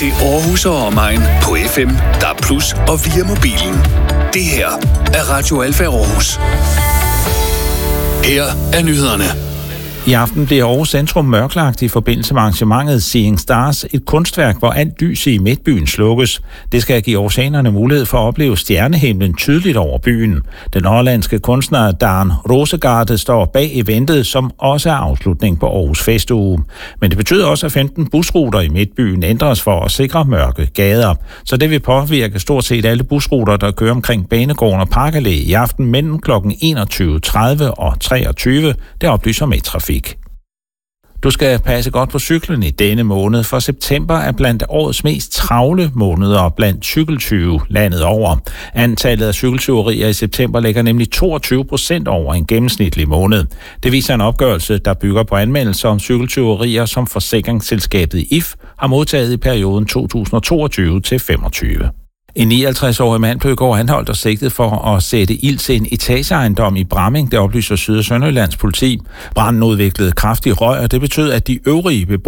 til Aarhus og omegn på FM, DAB+ og via mobilen. Det her er Radio Alfa Aarhus. Her er nyhederne. I aften bliver Aarhus Centrum mørklagt i forbindelse med arrangementet Seeing Stars, et kunstværk, hvor alt lys i midtbyen slukkes. Det skal give aarhusianerne mulighed for at opleve stjernehimlen tydeligt over byen. Den hollandske kunstner Dan Rosegaarde står bag eventet, som også er afslutning på Aarhus Festuge. Men det betyder også, at 15 busruter i midtbyen ændres for at sikre mørke gader. Så det vil påvirke stort set alle busruter, der kører omkring Banegården og Parkallé i aften mellem kl. 21.30 og 23. Det oplyser Medtrafik. Du skal passe godt på cyklen i denne måned, for september er blandt årets mest travle måneder blandt cykeltyve landet over. Antallet af cykeltyverier i september ligger nemlig 22% over en gennemsnitlig måned. Det viser en opgørelse, der bygger på anmeldelser om cykeltyverier, som forsikringsselskabet IF har modtaget i perioden 2022 til 2025. En 59-årig mand blev i går anholdt og sigtet for at sætte ild til en etageejendom i Bramming, det oplyser Syd- og Sønderjyllands politi. Branden udviklede kraftig røg, og det betød, at de øvrige beboere